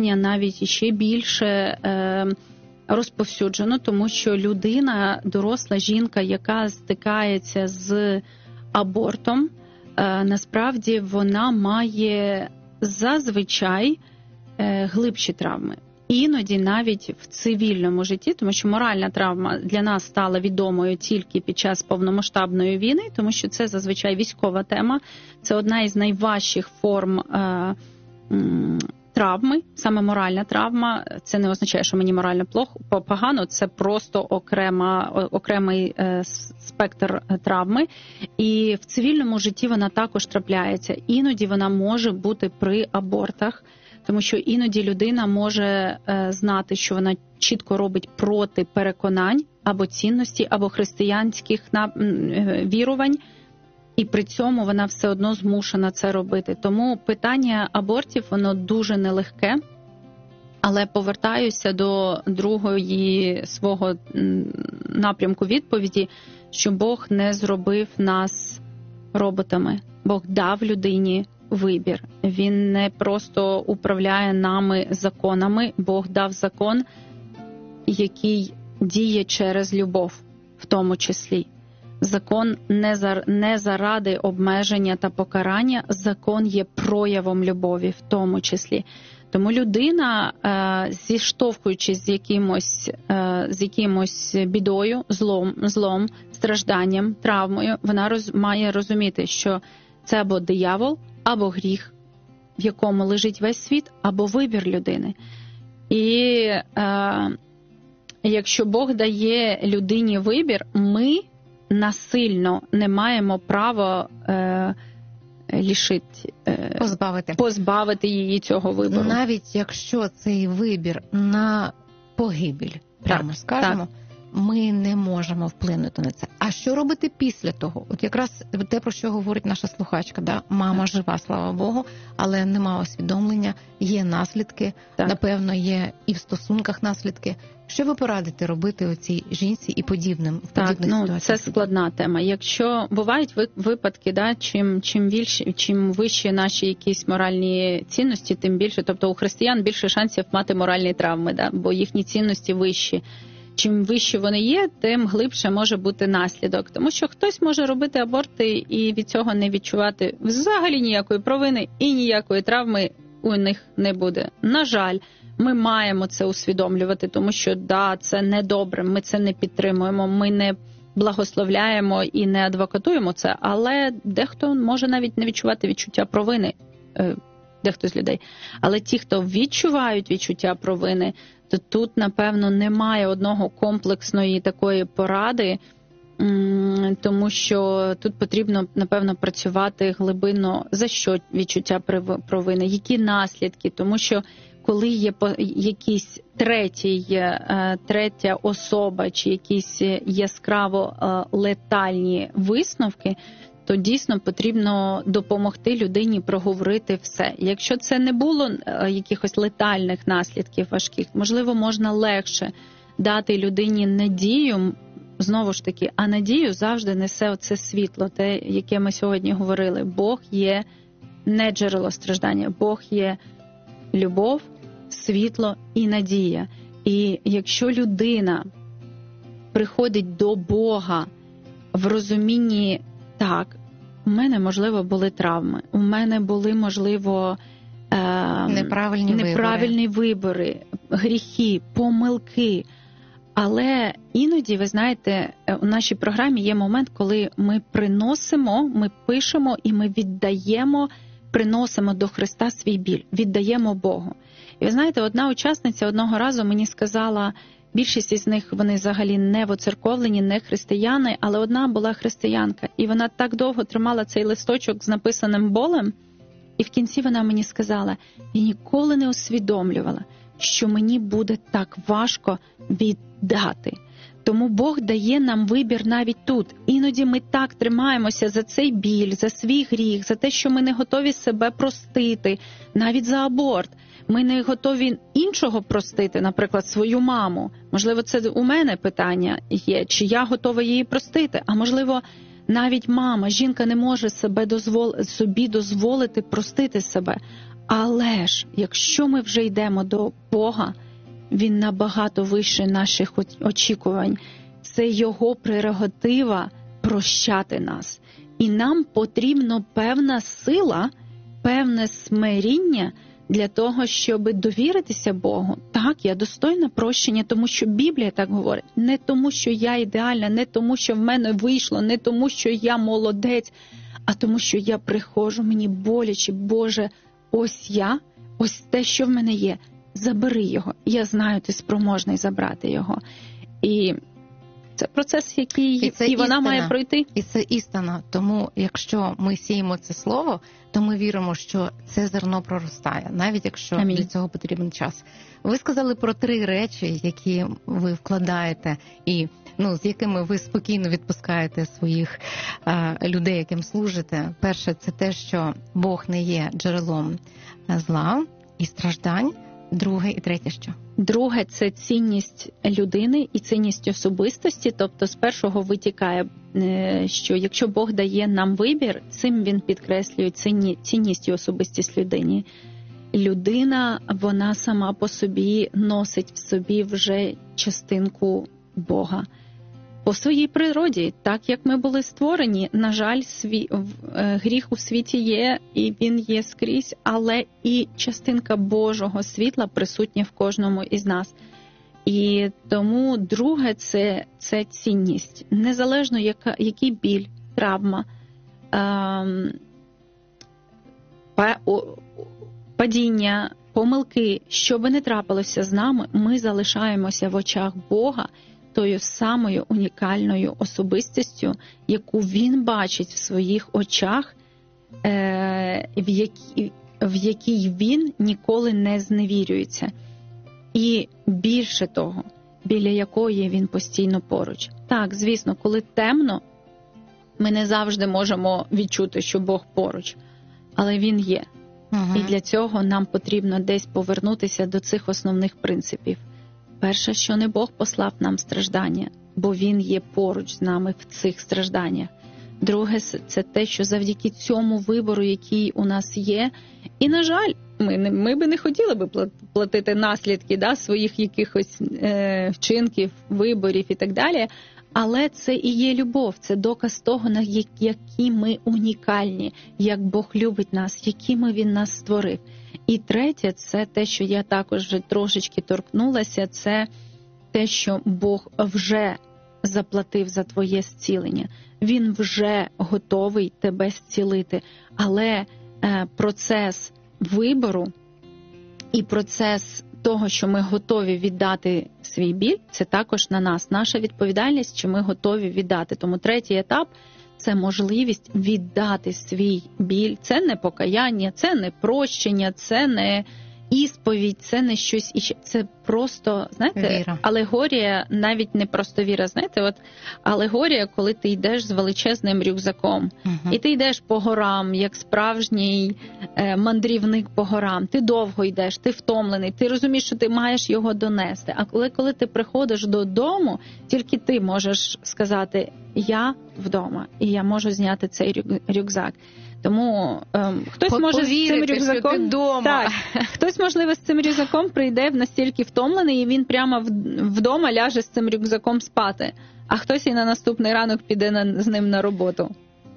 питання навіть ще більше розповсюджено, тому що людина, доросла жінка, яка стикається з абортом, насправді вона має зазвичай глибші травми. Іноді навіть в цивільному житті, тому що моральна травма для нас стала відомою тільки під час повномасштабної війни, тому що це зазвичай військова тема, це одна із найважчих форм травми, саме моральна травма. Це не означає, що мені морально погано, це просто окремий спектр травми. І в цивільному житті вона також трапляється. Іноді вона може бути при абортах, тому що іноді людина може знати, що вона чітко робить проти переконань або цінностей, або християнських вірувань, і при цьому вона все одно змушена це робити. Тому питання абортів, воно дуже нелегке, але повертаюся до другої свого напрямку відповіді, що Бог не зробив нас роботами. Бог дав людині вибір. Він не просто управляє нами законами. Бог дав закон, який діє через любов, в тому числі. Закон не заради обмеження та покарання, закон є проявом любові, в тому числі. Тому людина, зіштовхуючись з якимось бідою, злом, стражданням, травмою, вона має розуміти, що це або диявол, або гріх, в якому лежить весь світ, або вибір людини. І якщо Бог дає людині вибір, ми насильно не маємо права позбавити її цього вибору. Навіть якщо цей вибір на погибель, прямо скажемо, ми не можемо вплинути на це. А що робити після того? От якраз те, про що говорить наша слухачка, да? Мама жива, слава Богу, але нема усвідомлення, є наслідки, напевно, є і в стосунках наслідки. Що ви порадите робити оцій жінці і подібним в подібних ситуаціях? Це складна тема. Якщо бувають випадки, чим вищі наші якісь моральні цінності, тим більше, тобто у християн більше шансів мати моральні травми, бо їхні цінності вищі. Чим вищі вони є, тим глибше може бути наслідок. Тому що хтось може робити аборти і від цього не відчувати взагалі ніякої провини і ніякої травми у них не буде. На жаль, ми маємо це усвідомлювати, тому що, це недобре, ми це не підтримуємо, ми не благословляємо і не адвокатуємо це, але дехто може навіть не відчувати відчуття провини, дехто з людей. Але ті, хто відчувають відчуття провини, то тут, напевно, немає одного комплексної такої поради, тому що тут потрібно, напевно, працювати глибинно, за що відчуття провини, які наслідки, тому що коли є якісь третя особа чи якісь яскраво летальні висновки, то дійсно потрібно допомогти людині проговорити все. Якщо це не було якихось летальних наслідків важких, можливо, можна легше дати людині надію, знову ж таки, а надію завжди несе оце світло, те, яке ми сьогодні говорили. Бог є не джерело страждання, Бог є любов, світло і надія. І якщо людина приходить до Бога в розумінні, так, у мене, можливо, були травми, у мене були, можливо, неправильні вибори, гріхи, помилки. Але іноді, ви знаєте, у нашій програмі є момент, коли ми ми пишемо і ми приносимо до Христа свій біль, віддаємо Богу. І ви знаєте, одна учасниця одного разу мені сказала, більшість із них, вони взагалі не воцерковлені, не християни, але одна була християнка. І вона так довго тримала цей листочок з написаним болем, і в кінці вона мені сказала, я ніколи не усвідомлювала, що мені буде так важко віддати. Тому Бог дає нам вибір навіть тут. Іноді ми так тримаємося за цей біль, за свій гріх, за те, що ми не готові себе простити, навіть за аборт. Ми не готові іншого простити, наприклад, свою маму. Можливо, це у мене питання є, чи я готова її простити. А можливо, навіть мама, жінка не може собі дозволити простити себе. Але ж, якщо ми вже йдемо до Бога, Він набагато вище наших очікувань. Це Його прерогатива прощати нас. І нам потрібна певна сила, певне смиріння для того, щоб довіритися Богу. Так, я достойна прощення, тому що Біблія так говорить. Не тому, що я ідеальна, не тому, що в мене вийшло, не тому, що я молодець, а тому, що я приходжу, мені боляче, Боже, ось я, ось те, що в мене є. Забери його. Я знаю, ти спроможний забрати його. І це процес, який і вона має пройти. І це істина. Тому, якщо ми сіємо це слово, то ми віримо, що це зерно проростає, навіть якщо для цього потрібен час. Ви сказали про 3 речі, які ви вкладаєте і з якими ви спокійно відпускаєте своїх людей, яким служите. Перше, це те, що Бог не є джерелом зла і страждань. Друге і третє що? Друге – це цінність людини і цінність особистості. Тобто з першого витікає, що якщо Бог дає нам вибір, цим Він підкреслює цінність і особистість людині. Людина, вона сама по собі носить в собі вже частинку Бога. По своїй природі, так як ми були створені, на жаль, гріх у світі є, і він є скрізь, але і частинка Божого світла присутня в кожному із нас. І тому друге – це цінність. Незалежно, який біль, травма, падіння, помилки, що би не трапилося з нами, ми залишаємося в очах Бога тою самою унікальною особистістю, яку Він бачить в своїх очах, в якій Він ніколи не зневірюється. І більше того, біля якої Він постійно поруч. Так, звісно, коли темно, ми не завжди можемо відчути, що Бог поруч, але Він є. І для цього нам потрібно десь повернутися до цих основних принципів. Перше, що не Бог послав нам страждання, бо Він є поруч з нами в цих стражданнях. Друге, це те, що завдяки цьому вибору, який у нас є, і, на жаль, ми би не хотіли би платити наслідки своїх якихось вчинків, виборів і так далі, але це і є любов, це доказ того, які ми унікальні, як Бог любить нас, якими Він нас створив. І третє, це те, що я також вже трошечки торкнулася, це те, що Бог вже заплатив за твоє зцілення. Він вже готовий тебе зцілити. Але процес вибору і процес того, що ми готові віддати свій біль, це також на нас. Наша відповідальність, що ми готові віддати. Тому третій етап – це можливість віддати свій біль. Це не покаяння, це не прощення, це не ісповідь, це не щось іще. Це просто, знаєте, віра. Алегорія, навіть не просто віра. Знаєте, от алегорія, коли ти йдеш з величезним рюкзаком, і ти йдеш по горам, як справжній мандрівник по горам. Ти довго йдеш, ти втомлений, ти розумієш, що ти маєш його донести. А коли ти приходиш додому, тільки ти можеш сказати «я вдома, і я можу зняти цей рюкзак». Тому хтось може з цим рюкзаком так, хтось, можливо, з цим рюкзаком прийде настільки втомлений, і він прямо вдома ляже з цим рюкзаком спати, а хтось і на наступний ранок піде з ним на роботу.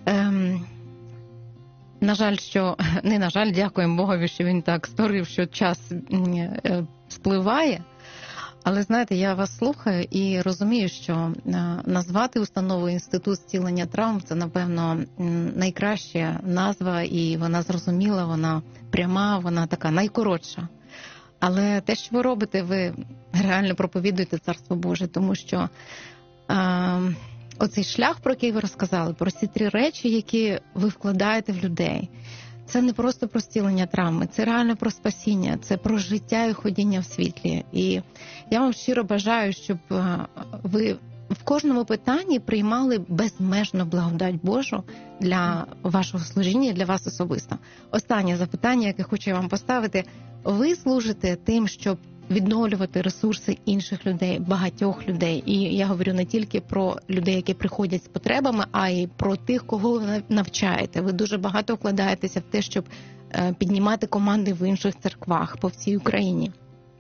На жаль, дякуємо Богові, що він так створив, що час спливає. Але, знаєте, я вас слухаю і розумію, що назвати установу «Інститут зцілення травм» – це, напевно, найкраща назва, і вона зрозуміла, вона пряма, вона така найкоротша. Але те, що ви робите, ви реально проповідуєте Царство Боже, тому що оцей шлях, про який ви розказали, про ці 3 речі, які ви вкладаєте в людей – це не просто про зцілення травми, це реально про спасіння, це про життя і ходіння в світлі. І я вам щиро бажаю, щоб ви в кожному питанні приймали безмежну благодать Божу для вашого служіння, для вас особисто. Останнє запитання, яке хочу я вам поставити. Ви служите тим, щоб відновлювати ресурси інших людей, багатьох людей. І я говорю не тільки про людей, які приходять з потребами, а й про тих, кого ви навчаєте. Ви дуже багато вкладаєтеся в те, щоб піднімати команди в інших церквах по всій Україні.